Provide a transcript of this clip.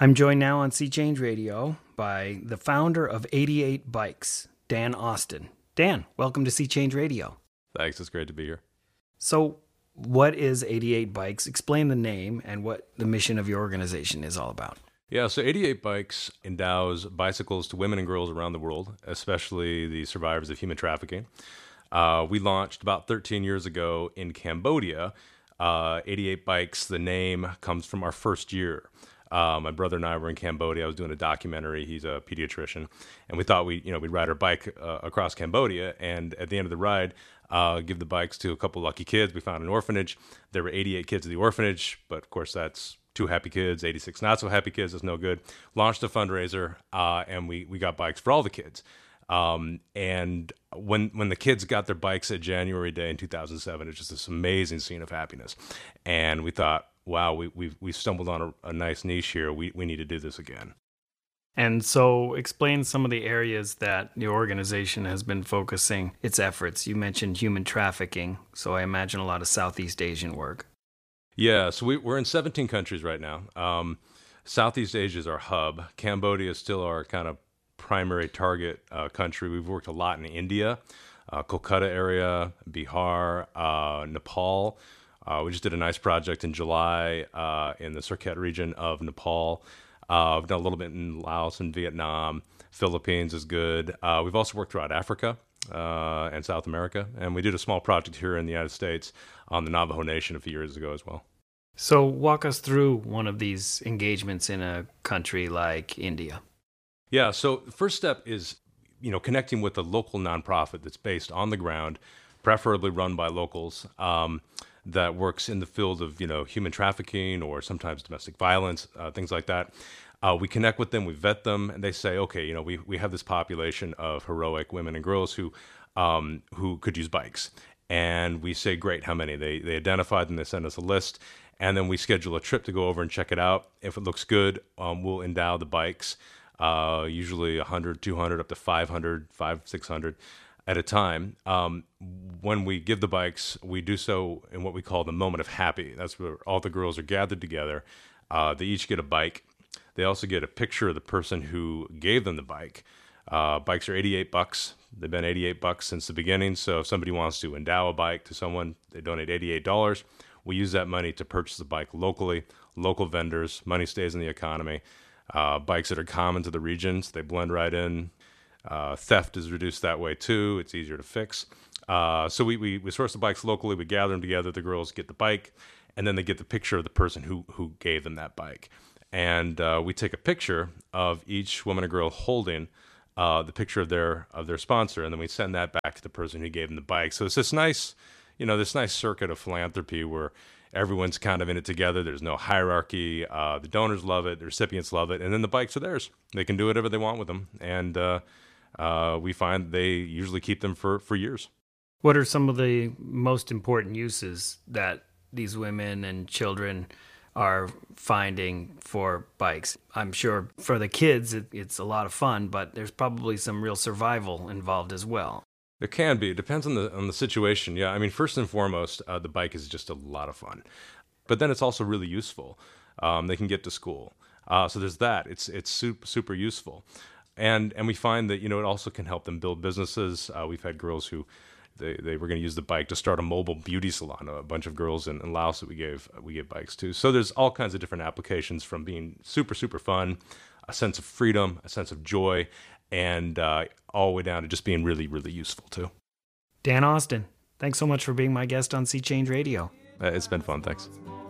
I'm joined now on Sea Change Radio by the founder of 88 Bikes, Dan Austin. Dan, welcome to Sea Change Radio. Thanks, it's great to be here. So, what is 88 Bikes? Explain the name and what the mission of your organization is all about. Yeah, so 88 Bikes endows bicycles to women and girls around the world, especially the survivors of human trafficking. We launched about 13 years ago in Cambodia. 88 Bikes, the name comes from our first year. My brother and I were in Cambodia. I was doing a documentary. He's a pediatrician, and we thought we'd ride our bike across Cambodia, and at the end of the ride, give the bikes to a couple lucky kids. We found an orphanage. There were 88 kids at the orphanage, but of course that's 2 happy kids, 86 not so happy kids. That's no good. Launched a fundraiser, and we got bikes for all the kids. And when the kids got their bikes at January Day in 2007, it's just this amazing scene of happiness. And we thought, wow, we stumbled on a nice niche here. We need to do this again. And so explain some of the areas that the organization has been focusing its efforts. You mentioned human trafficking, so I imagine a lot of Southeast Asian work. Yeah, so we're in 17 countries right now. Southeast Asia is our hub. Cambodia is still our kind of primary target country. We've worked a lot in India, Kolkata area, Bihar, Nepal. We just did a nice project in July in the Surkhet region of Nepal. We've done a little bit in Laos and Vietnam. Philippines is good. We've also worked throughout Africa and South America. And we did a small project here in the United States on the Navajo Nation a few years ago as well. So walk us through one of these engagements in a country like India. Yeah, so the first step is, connecting with a local nonprofit that's based on the ground, preferably run by locals, that works in the field of, human trafficking or sometimes domestic violence, things like that. We connect with them, we vet them, and they say, okay, we have this population of heroic women and girls who could use bikes. And we say, great, how many? They identify them, they send us a list, and then we schedule a trip to go over and check it out. If it looks good, we'll endow the bikes, usually 100, 200, up to 500, 600 at a time. When we give the bikes, we do so in what we call the moment of happy. That's where all the girls are gathered together. They each get a bike. They also get a picture of the person who gave them the bike. Bikes are $88. They've been $88 since the beginning. So if somebody wants to endow a bike to someone, they donate $88. We use that money to purchase the bike locally, local vendors. Money stays in the economy. Bikes that are common to the regions, they blend right in. Theft is reduced that way too. It's easier to fix. So we source the bikes locally. We gather them together. The girls get the bike, and then they get the picture of the person who gave them that bike. And we take a picture of each woman or girl holding the picture of their sponsor, and then we send that back to the person who gave them the bike. So it's this nice circuit of philanthropy where everyone's kind of in it together. There's no hierarchy. The donors love it. The recipients love it. And then the bikes are theirs. They can do whatever they want with them. And we find they usually keep them for years. What are some of the most important uses that these women and children are finding for bikes? I'm sure for the kids, it's a lot of fun, but there's probably some real survival involved as well. There can be. It depends on the situation. Yeah, I mean, first and foremost, the bike is just a lot of fun. But then it's also really useful. They can get to school. So there's that. It's super, super useful. And we find that, it also can help them build businesses. We've had girls who they were going to use the bike to start a mobile beauty salon. A bunch of girls in Laos that we gave bikes to. So there's all kinds of different applications, from being super, super fun, a sense of freedom, a sense of joy, and all the way down to just being really, really useful too. Dan Austin, thanks so much for being my guest on Sea Change Radio. It's been fun. Thanks.